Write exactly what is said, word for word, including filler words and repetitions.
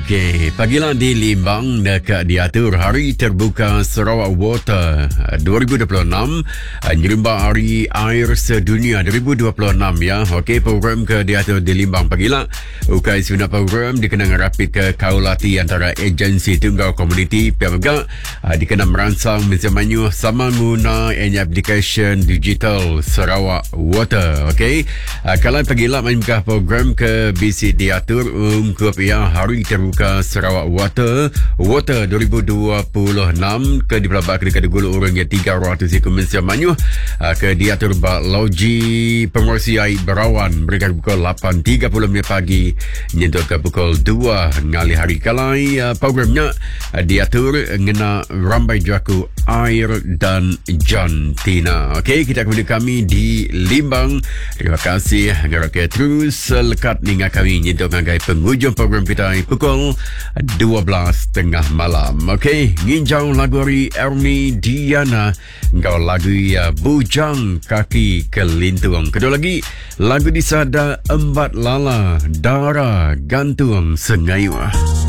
Okey, pagilah di Limbang dekat diatur Hari Terbuka Sarawak Water dua ribu dua puluh enam, menyumbang Hari Air Sedunia dua ribu dua puluh enam ya. Okey, program ke diatur di Limbang pagilah. Ukai sebenar program dikenang rapid ke kaulati antara agensi tunggal komuniti pihak megak dikenang merangsang mensemanyu sama guna any application digital Sarawak Water. Okey, kalau pagilah menjumpa program ke B C diatur um ke pihak Hari Terbuka Sarawak Water Water dua ribu dua puluh enam ke di pelabak dekat gulu orang yang tiga ratus ikut mensemanyu ke diatur bak loji promosi air berawan mereka pukul lapan tiga puluh minit pagi nyentuh ke pukul dua ngali hari kalai. Programnya diatur ngena rambai jaku air dan jantina. Okey, kita kembali kami di Limbang. Terima kasih agar ke terus lekat dengan kami nyentuh ngagai penghujung program kita pukul dua belas tengah malam. Okey, nginjau lagu dari Ernie Diana, engkau lagu ya Bujang Kaki Kelintung. Kedua lagi lagu disada Embat Lala Dara Gantung Sengayuh.